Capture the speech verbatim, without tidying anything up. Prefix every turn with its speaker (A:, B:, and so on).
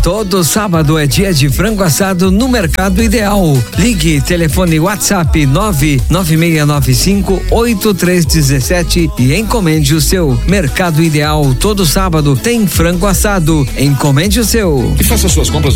A: Todo sábado é dia de frango assado no Mercado Ideal. Ligue, telefone WhatsApp nove nove seis nove cinco oito três um sete e encomende o seu. Mercado Ideal, todo sábado tem frango assado. Encomende o seu.
B: E faça suas compras